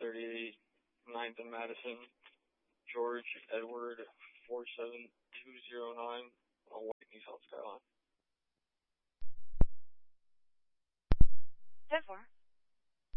38, 9th and Madison, George Edward 47209, on Whitney, South Carolina.